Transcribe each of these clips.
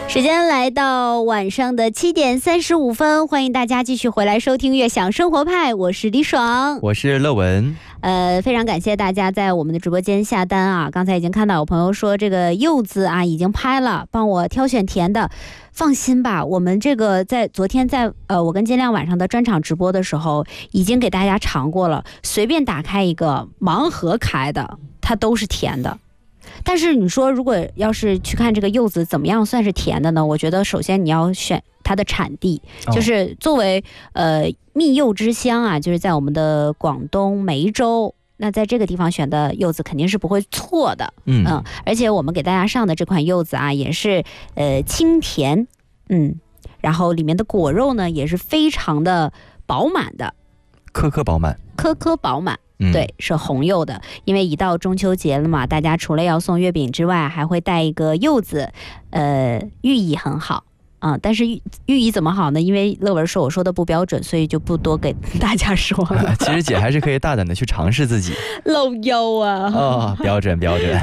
时间来到晚上的7点35分，欢迎大家继续回来收听悦享生活派，我是李爽， 我是乐文。 非常感谢大家在我们的直播间下单啊！刚才已经看到有朋友说这个柚子啊已经拍了，帮我挑选甜的。放心吧，我们这个在昨天在我跟金亮晚上的专场直播的时候，已经给大家尝过了，随便打开一个盲盒开的，它都是甜的。但是你说如果要是去看这个柚子怎么样算是甜的呢？我觉得首先你要选它的产地，就是作为蜜柚之乡啊，就是在我们的广东梅州，那在这个地方选的柚子肯定是不会错的。而且我们给大家上的这款柚子啊也是清甜，然后里面的果肉呢也是非常的饱满的， 颗颗饱满。 对，是红柚的，因为一到中秋节了嘛，大家除了要送月饼之外，还会带一个柚子，寓意很好啊。但是寓意怎么好呢？因为乐文说我说的不标准，所以就不多给大家说了。 其实姐还是可以大胆的去尝试自己。 漏柚啊！ 标准。 标准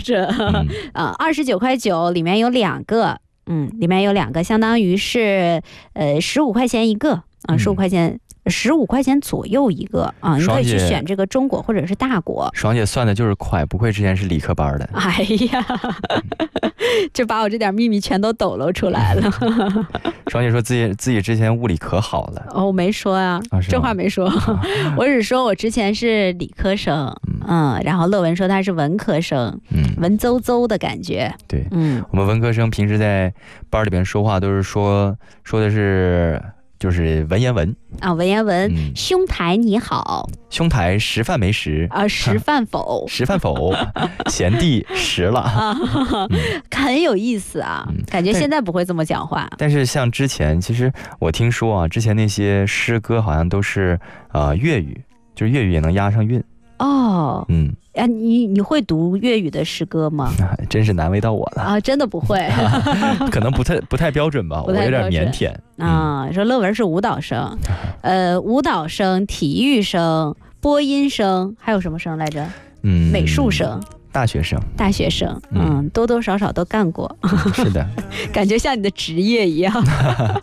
29.9块，里面有2个，相当于是15块钱一个啊，15块钱。15块钱左右一个啊，你可以去选这个中果或者是大果。 爽姐算的就是快，不愧之前是理科班的。 哎呀，就把我这点秘密全都抖露出来了。 爽姐说自己之前物理可好了。 我没说呀，这话没说。我只说我之前是理科生，然后乐文说他是文科生，文绉绉的感觉。 对，我们文科生平时在班里边说话都是说的是。就是文言文啊，文言文，兄台你好， 兄台食饭没食啊，食饭否， 食饭否，贤弟食了啊， 很有意思啊，感觉现在不会这么讲话。 但是像之前，其实我听说啊，之前那些诗歌好像都是粤语，就是粤语也能押上韵。 你会读粤语的诗歌吗？ 真是难为到我了啊！真的不会， 可能不太标准吧，我有点腼腆啊。说乐文是舞蹈生，舞蹈生、体育生、播音生，还有什么生来着？美术生。 大学生， 多多少少都干过。 是的， 感觉像你的职业一样。